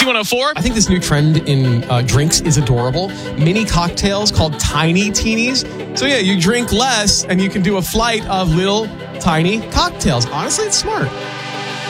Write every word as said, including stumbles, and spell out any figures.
Q one oh four. I think this new trend in uh, drinks is adorable. Mini cocktails called tiny teenies. So yeah, you drink less and you can do a flight of little tiny cocktails. Honestly, it's smart.